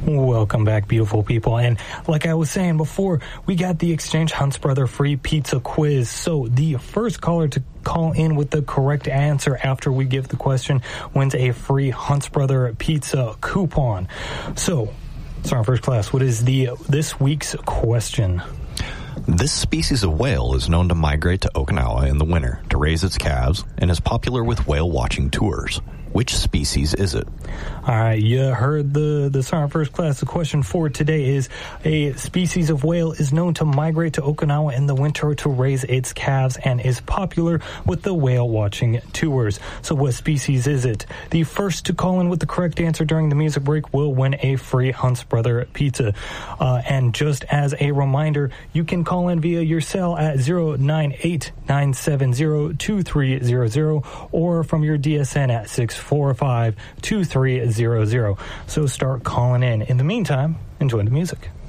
Welcome back, beautiful people. And like I was saying before, we got the Exchange Hunts Brother free pizza quiz. So the first caller to call in with the correct answer after we give the question wins a free Hunts Brother pizza coupon. So, sorry, first class, what is this week's question? This species of whale is known to migrate to Okinawa in the winter to raise its calves and is popular with whale watching tours. Which species is it? All right, you heard the Sergeant First Class. The question for today is, a species of whale is known to migrate to Okinawa in the winter to raise its calves and is popular with the whale watching tours. So what species is it? The first to call in with the correct answer during the music break will win a free Hunts Brother pizza. And just as a reminder, you can call in via your cell at 098-970-2300 or from your DSN at 645-2300. So start calling in. In the meantime, enjoy the music.